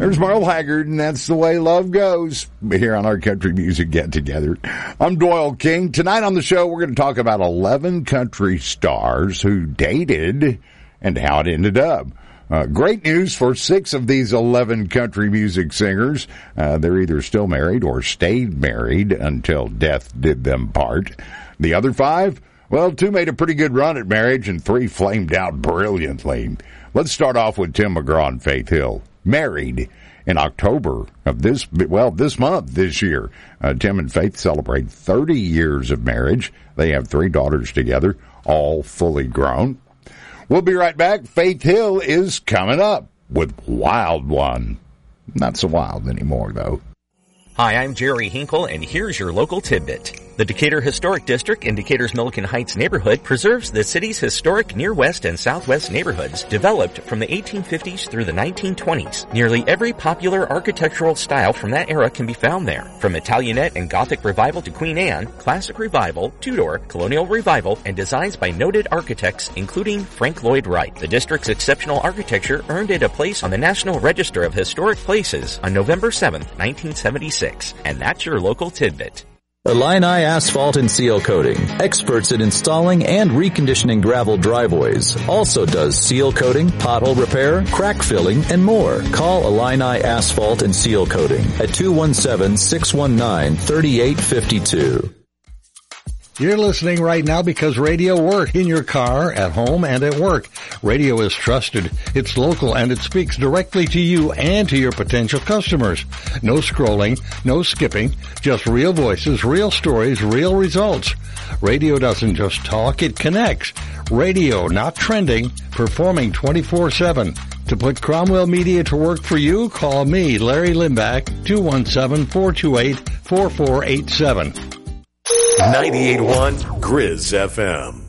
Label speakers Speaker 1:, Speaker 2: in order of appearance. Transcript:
Speaker 1: There's Merle Haggard, and that's the way love goes here on our Country Music Get Together. I'm Doyle King. Tonight on the show, we're going to talk about 11 country stars who dated and how it ended up. Great news for 6 of these 11 country music singers. They're either still married or stayed married until death did them part. The other 5, well, 2 made a pretty good run at marriage and 3 flamed out brilliantly. Let's start off with Tim McGraw and Faith Hill. Married in October of this month, this year. Tim and Faith celebrate 30 years of marriage. They have 3 daughters together, all fully grown. We'll be right back. Faith Hill is coming up with Wild One. Not so wild anymore, though.
Speaker 2: Hi, I'm Jerry Hinkle, and here's your local tidbit. The Decatur Historic District in Decatur's Milliken Heights neighborhood preserves the city's historic near west and southwest neighborhoods developed from the 1850s through the 1920s. Nearly every popular architectural style from that era can be found there. From Italianate and Gothic Revival to Queen Anne, Classic Revival, Tudor, Colonial Revival, and designs by noted architects including Frank Lloyd Wright. The district's exceptional architecture earned it a place on the National Register of Historic Places on November 7, 1976. And that's your local tidbit.
Speaker 3: Illini Asphalt and Seal Coating, experts in installing and reconditioning gravel driveways. Also does seal coating, pothole repair, crack filling, and more. Call Illini Asphalt and Seal Coating at 217-619-3852.
Speaker 4: You're listening right now because radio works in your car, at home, and at work. Radio is trusted, it's local, and it speaks directly to you and to your potential customers. No scrolling, no skipping, just real voices, real stories, real results. Radio doesn't just talk, it connects. Radio, not trending, performing 24/7. To put Cromwell Media to work for you, call me, Larry Limbach, 217-428-4487.
Speaker 5: 98.1 Grizz FM.